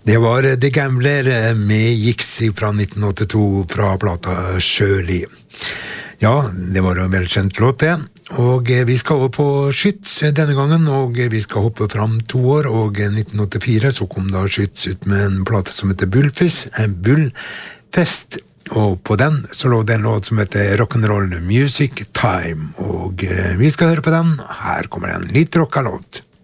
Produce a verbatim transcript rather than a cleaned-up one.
Det var The Gambler med Jixi fra nitten åttito fra plata Shirley. Ja, det var en velkjent låt det. Og vi skal over på Skytz denne gangen, og vi skal hoppe fram to år, og i nitten åttifire så kom da Skytz ut med en plate som heter Bullfist, en Bullfest, og på den så lå det en låt som heter Rock'n'Roll Music Time, og vi skal høre på den. Her kommer en litt rocka låt.